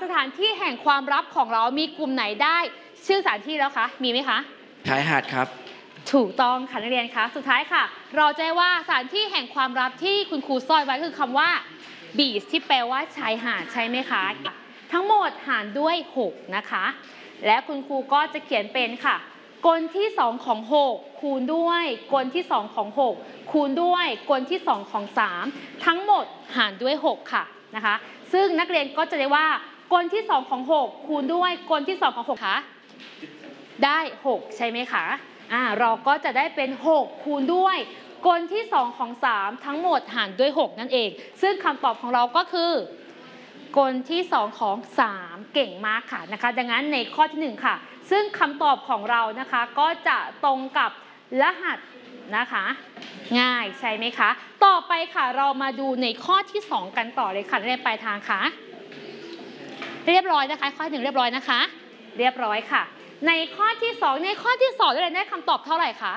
สถานที่แห่งความลับของเรามีกลุ่มไหนได้ชื่อสถานที่แล้วคะมีไหมคะชายหาดครับถูกต้องค่ะนักเรียนคะสุดท้ายค่ะเราจะว่าสถานที่แห่งความลับที่คุณครูซ่อนไว้คือคำว่า beach ที่แปลว่าชายหาดใช่ไหมคะทั้งหมดหารด้วย6นะคะและคุณครูก็จะเขียนเป็นค่ะกลที่2ของ6คูณด้วยกลที่2ของ6คูณด้วยกลที่2ของ3ทั้งหมดหารด้วย6ค่ะนะคะซึ่งนักเรียนก็จะได้ว่ากลที่2ของ6คูณด้วยกลที่2ของ6ค่ะได้6ใช่ไหมคะเราก็จะได้เป็น6คูณด้วยกลที่2ของ3ทั้งหมดหารด้วย6นั่นเองซึ่งคำตอบของเราก็คือกลที่2ของ3เก่งมากค่ะนะคะดังนั้นในข้อที่1ค่ะซึ่งคำตอบของเรานะคะก็จะตรงกับรหัสนะคะง่ายใช่ไหมคะต่อไปค่ะเรามาดูในข้อที่2กันต่อเลยค่ะเรียนปลายทางค่ะเรียบร้อยนะคะข้อที่1เรียบร้อยนะคะเรียบร้อยค่ะในข้อที่2เรียนได้คำตอบเท่าไหร่คะ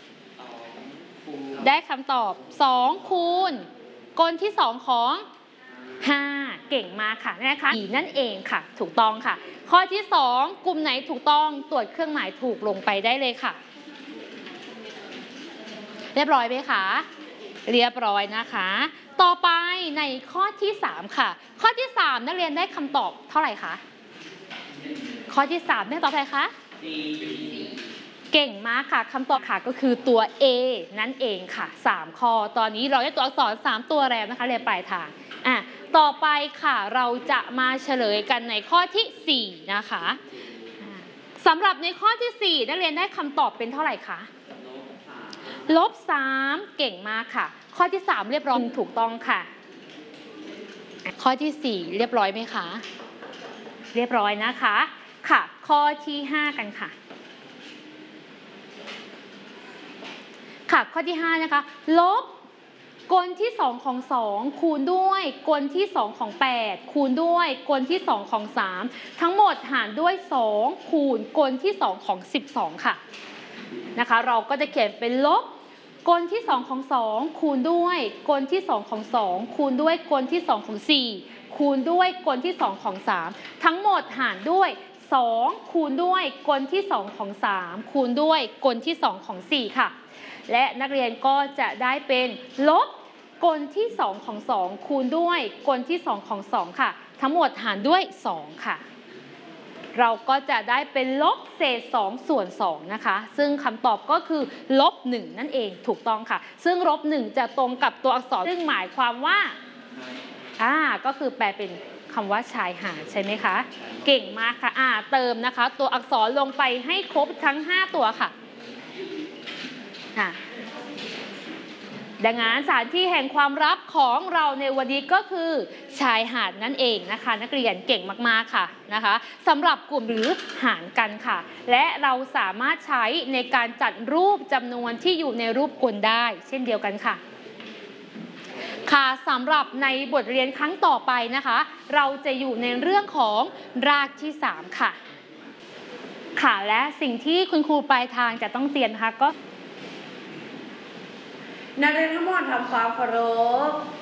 ได้คำตอบ2คูณกลที่2ของ5เก่งมากค่ะนะคะนั่นเองค่ะถูกต้องค่ะข้อที่2กลุ่มไหนถูกต้องตรวจเครื่องหมายถูกลงไปได้เลยค่ะเรียบร้อยไหมคะเรียบร้อยนะคะต่อไปในข้อที่3ค่ะข้อที่3นักเรียนได้คำตอบเท่าไหร่คะข้อที่3ได้ตอบอะไรคะเก่งมากค่ะคำตอบค่ะก็คือตัว A นั่นเองค่ะ3ข้อตอนนี้เราได้ตัวอักษร3ตัวแล้วนะคะเรียนปลายทางต่อไปค่ะเราจะมาเฉลยกันในข้อที่4นะคะสำหรับในข้อที่4นักเรียนได้คำตอบเป็นเท่าไหร่คะ-3เก่งมากค่ะข้อที่3เรียบร้อยถูกต้องค่ะข้อที่4เรียบร้อยไหมคะเรียบร้อยนะคะค่ะข้อที่5กันค่ะค่ะข้อที่5นะคะลบกลที่2ของ2คูณด้วยกลที่2ของ8คูณด้วยกลที่2ของ3ทั้งหมดหารด้วย2คูณกลที่2ของ12ค่ะนะคะเราก็จะเขียนเป็นลบกลที่2ของ2คูณด้วยกลที่2ของ2คูณด้วยกลที่2ของ4คูณด้วยกลที่2ของ3ทั้งหมดหารด้วย2คูณด้วยกลที่2ของ3คูณด้วยกลที่2ของ4ค่ะและนักเรียนก็จะได้เป็นลบกลที่2ของ2คูณด้วยกลที่2ของ2ค่ะทั้งหมดหารด้วย2ค่ะเราก็จะได้เป็นลบเศษ2ส่วน2นะคะซึ่งคำตอบก็คือลบ1นั่นเองถูกต้องค่ะซึ่งลบ1จะตรงกับตัวอักษรซึ่งหมายความว่าก็คือแปลเป็นคำว่าชายหาดใช่ไหมคะเก่งมากค่ะเติมนะคะตัวอักษรลงไปให้ครบทั้ง5ตัวค่ะดังนั้นสถานที่แห่งความลับของเราในวันนี้ก็คือชายหาดนั่นเองนะคะนักเรียนเก่งมากๆค่ะนะคะสำหรับกลุ่มหรือหารกันค่ะและเราสามารถใช้ในการจัดรูปจำนวนที่อยู่ในรูปกลได้เช่นเดียวกันค่ะค่ะสำหรับในบทเรียนครั้งต่อไปนะคะเราจะอยู่ในเรื่องของรากที่3ค่ะค่ะและสิ่งที่คุณครูปลายทางจะต้องเตรียมนะคะก็นักเรียนทั้งหมดทำความเคารพ